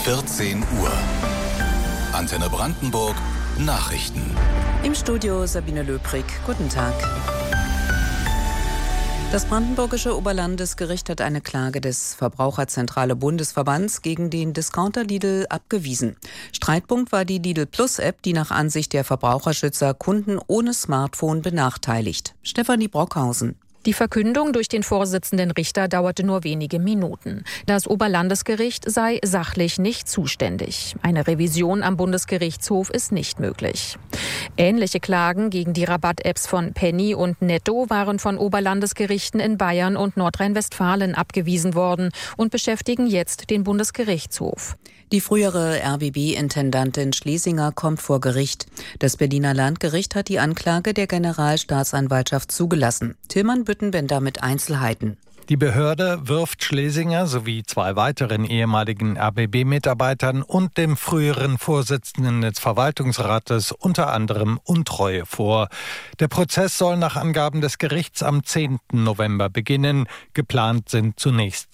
14 Uhr. Antenne Brandenburg Nachrichten. Im Studio Sabine Löbrig. Guten Tag. Das Brandenburgische Oberlandesgericht hat eine Klage des Verbraucherzentrale Bundesverbands gegen den Discounter Lidl abgewiesen. Streitpunkt war die Lidl Plus App, die nach Ansicht der Verbraucherschützer Kunden ohne Smartphone benachteiligt. Stefanie Brockhausen. Die Verkündung durch den Vorsitzenden Richter dauerte nur wenige Minuten. Das Oberlandesgericht sei sachlich nicht zuständig. Eine Revision am Bundesgerichtshof ist nicht möglich. Ähnliche Klagen gegen die Rabatt-Apps von Penny und Netto waren von Oberlandesgerichten in Bayern und Nordrhein-Westfalen abgewiesen worden und beschäftigen jetzt den Bundesgerichtshof. Die frühere RBB-Intendantin Schlesinger kommt vor Gericht. Das Berliner Landgericht hat die Anklage der Generalstaatsanwaltschaft zugelassen. Tilman Büttenbender mit Einzelheiten. Die Behörde wirft Schlesinger sowie 2 weiteren ehemaligen RBB-Mitarbeitern und dem früheren Vorsitzenden des Verwaltungsrates unter anderem Untreue vor. Der Prozess soll nach Angaben des Gerichts am 10. November beginnen. Geplant sind zunächst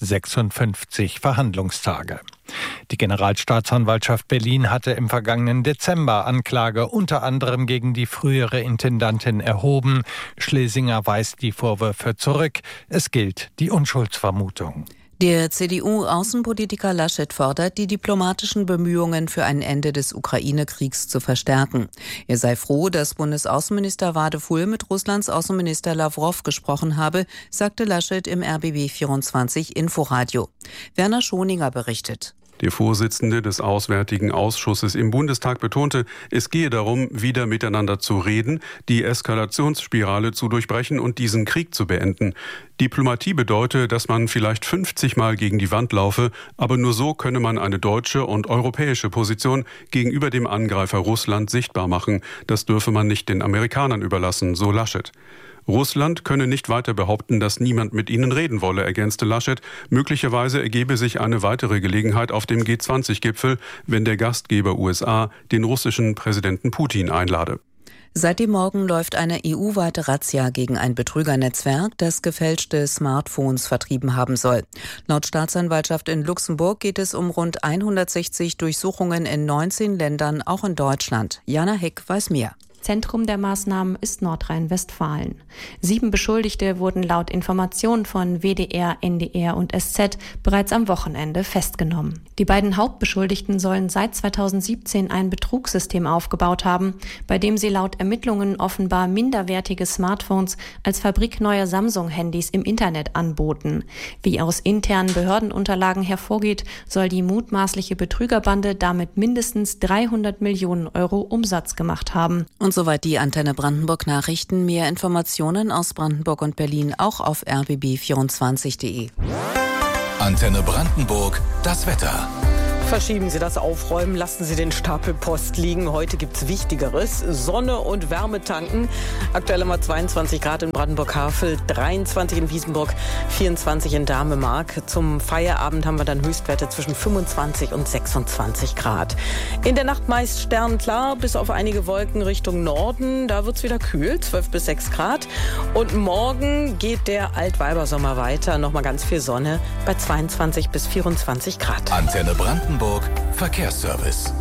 56 Verhandlungstage. Die Generalstaatsanwaltschaft Berlin hatte im vergangenen Dezember Anklage unter anderem gegen die frühere Intendantin erhoben. Schlesinger weist die Vorwürfe zurück. Es gilt die Unschuldsvermutung. Der CDU-Außenpolitiker Laschet fordert, die diplomatischen Bemühungen für ein Ende des Ukraine-Kriegs zu verstärken. Er sei froh, dass Bundesaußenminister Wadefuhl mit Russlands Außenminister Lawrow gesprochen habe, sagte Laschet im RBB24 Inforadio. Werner Schoninger berichtet. Der Vorsitzende des Auswärtigen Ausschusses im Bundestag betonte, es gehe darum, wieder miteinander zu reden, die Eskalationsspirale zu durchbrechen und diesen Krieg zu beenden. Diplomatie bedeute, dass man vielleicht 50 Mal gegen die Wand laufe, aber nur so könne man eine deutsche und europäische Position gegenüber dem Angreifer Russland sichtbar machen. Das dürfe man nicht den Amerikanern überlassen, so Laschet. Russland könne nicht weiter behaupten, dass niemand mit ihnen reden wolle, ergänzte Laschet. Möglicherweise ergebe sich eine weitere Gelegenheit auf dem G20-Gipfel, wenn der Gastgeber USA den russischen Präsidenten Putin einlade. Seit dem Morgen läuft eine EU-weite Razzia gegen ein Betrügernetzwerk, das gefälschte Smartphones vertrieben haben soll. Laut Staatsanwaltschaft in Luxemburg geht es um rund 160 Durchsuchungen in 19 Ländern, auch in Deutschland. Jana Heck weiß mehr. Zentrum der Maßnahmen ist Nordrhein-Westfalen. 7 Beschuldigte wurden laut Informationen von WDR, NDR und SZ bereits am Wochenende festgenommen. Die beiden Hauptbeschuldigten sollen seit 2017 ein Betrugssystem aufgebaut haben, bei dem sie laut Ermittlungen offenbar minderwertige Smartphones als fabrikneue Samsung-Handys im Internet anboten. Wie aus internen Behördenunterlagen hervorgeht, soll die mutmaßliche Betrügerbande damit mindestens 300 Millionen Euro Umsatz gemacht haben. Und soweit die Antenne Brandenburg Nachrichten. Mehr Informationen aus Brandenburg und Berlin auch auf rbb24.de. Antenne Brandenburg, das Wetter. Verschieben Sie das Aufräumen, lassen Sie den Stapel Post liegen. Heute gibt's Wichtigeres. Sonne und Wärme tanken. Aktuell haben wir 22 Grad in Brandenburg-Havel, 23 in Wiesenburg, 24 in Damemark. Zum Feierabend haben wir dann Höchstwerte zwischen 25 und 26 Grad. In der Nacht meist sternklar, bis auf einige Wolken Richtung Norden. Da wird's wieder kühl, 12 bis 6 Grad. Und morgen geht der Altweibersommer weiter. Nochmal ganz viel Sonne bei 22 bis 24 Grad. Antenne Brandenburg Verkehrsservice.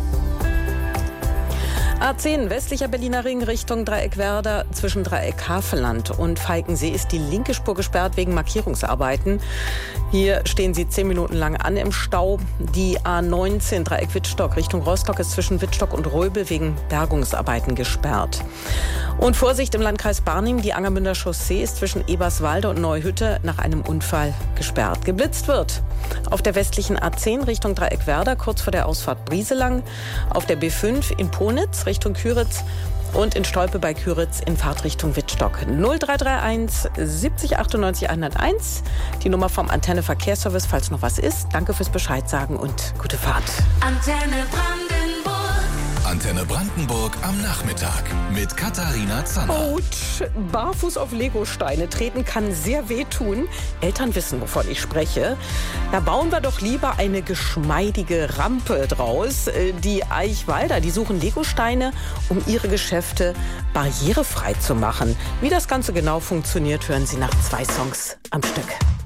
A10 westlicher Berliner Ring Richtung Dreieckwerder. Zwischen Dreieck Havelland und Falkensee ist die linke Spur gesperrt wegen Markierungsarbeiten. Hier stehen Sie 10 Minuten lang an im Stau. Die A19 Dreieck Wittstock Richtung Rostock ist zwischen Wittstock und Röbel wegen Bergungsarbeiten gesperrt. Und Vorsicht im Landkreis Barnim, die Angermünder Chaussee ist zwischen Eberswalde und Neuhütte nach einem Unfall gesperrt. Geblitzt wird auf der westlichen A10 Richtung Dreieckwerder, kurz vor der Ausfahrt Brieselang, auf der B5 in Ponitz Richtung Küritz und in Stolpe bei Küritz in Fahrtrichtung Wittstock. 0331 70 98 101, die Nummer vom Antenne Verkehrsservice, falls noch was ist. Danke fürs Bescheid sagen und gute Fahrt. Antenne Brandenburg am Nachmittag mit Katharina Zanner. Autsch, barfuß auf Legosteine treten kann sehr wehtun. Eltern wissen, wovon ich spreche. Da bauen wir doch lieber eine geschmeidige Rampe draus. Die Eichwalder, die suchen Legosteine, um ihre Geschäfte barrierefrei zu machen. Wie das Ganze genau funktioniert, hören Sie nach 2 Songs am Stück.